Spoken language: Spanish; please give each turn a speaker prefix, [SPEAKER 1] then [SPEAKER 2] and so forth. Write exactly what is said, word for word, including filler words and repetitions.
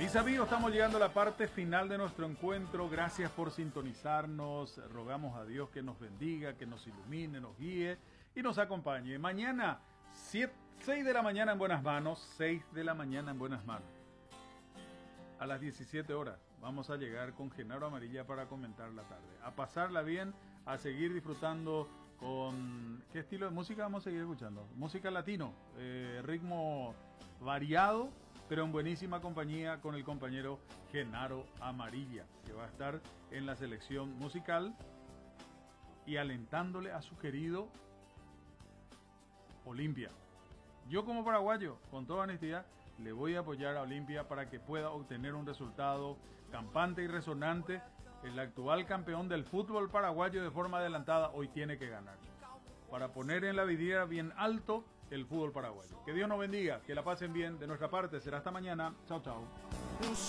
[SPEAKER 1] Mis amigos, estamos llegando a la parte final de nuestro encuentro. Gracias por sintonizarnos. Rogamos a Dios que nos bendiga, que nos ilumine, nos guíe y nos acompañe. Mañana, seis de la mañana en buenas manos, seis de la mañana en buenas manos. A las diecisiete horas vamos a llegar con Genaro Amarilla para comentar la tarde. A pasarla bien, a seguir disfrutando con... ¿Qué estilo de música vamos a seguir escuchando? Música latino, eh, ritmo variado, pero en buenísima compañía con el compañero Genaro Amarilla, que va a estar en la selección musical y alentándole a su querido Olimpia. Yo como paraguayo, con toda honestidad, le voy a apoyar a Olimpia para que pueda obtener un resultado campante y resonante. El actual campeón del fútbol paraguayo de forma adelantada hoy tiene que ganar, para poner en la vidriera bien alto el fútbol paraguayo. Que Dios nos bendiga, que la pasen bien. De nuestra parte será hasta mañana. Chao, chao.